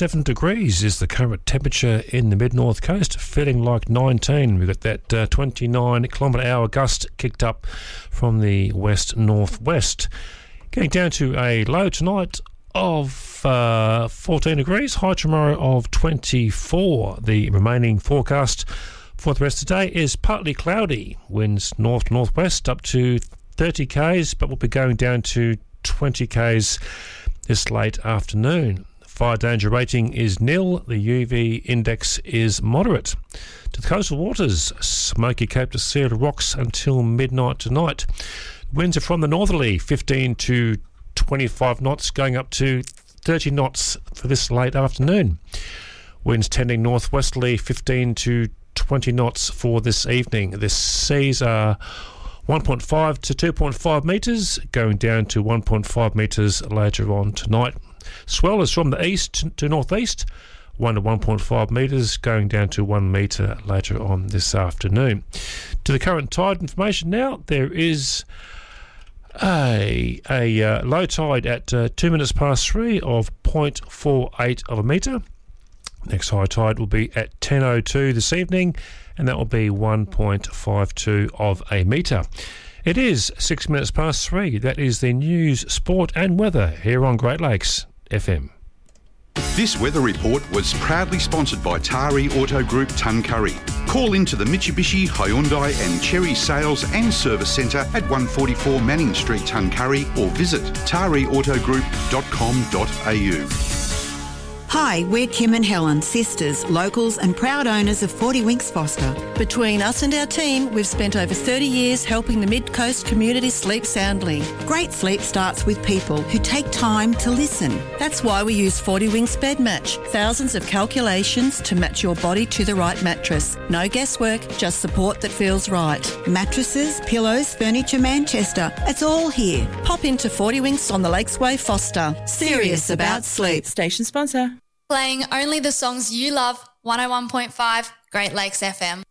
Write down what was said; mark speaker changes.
Speaker 1: 7 degrees is the current temperature in the mid-north coast, feeling like 19. We've got that 29 kilometre-hour gust kicked up from the west-northwest. Getting down to a low tonight of 14 degrees, high tomorrow of 24. The remaining forecast for the rest of the day is partly cloudy, winds north-northwest up to 30 k's, but we'll be going down to 20 k's this late afternoon. Fire danger rating is nil. The UV index is moderate. To the coastal waters, Smoky Cape to Cedar Rocks until midnight tonight. Winds are from the northerly, 15 to 25 knots, going up to 30 knots for this late afternoon. Winds tending northwesterly, 15 to 20 knots for this evening. The seas are 1.5 to 2.5 metres, going down to 1.5 metres later on tonight. Swell is from the east to northeast, 1 to 1.5 metres, going down to 1 metre later on this afternoon. To the current tide information now, there is a low tide at 2 minutes past 3 of 0.48 of a metre. Next high tide will be at 10:02 this evening, and that will be 1.52 of a metre. It is 6 minutes past 3. That is the news, sport and weather here on Great Lakes FM.
Speaker 2: This weather report was proudly sponsored by Tari Auto Group Tuncurry. Call into the Mitsubishi, Hyundai and Chery Sales and Service Centre at 144 Manning Street, Tuncurry, or visit tariautogroup.com.au.
Speaker 3: Hi, we're Kim and Helen, sisters, locals and proud owners of 40 Winks Foster.
Speaker 4: Between us and our team, we've spent over 30 years helping the Mid-Coast community sleep soundly.
Speaker 3: Great sleep starts with people who take time to listen.
Speaker 4: That's why we use 40 Winks Bed Match. Thousands of calculations to match your body to the right mattress. No guesswork, just support that feels right.
Speaker 3: Mattresses, pillows, furniture, Manchester. It's all here.
Speaker 4: Pop into 40 Winks on the Lakesway Foster. Serious about sleep.
Speaker 5: Station sponsor.
Speaker 6: Playing only the songs you love, 101.5 Great Lakes FM.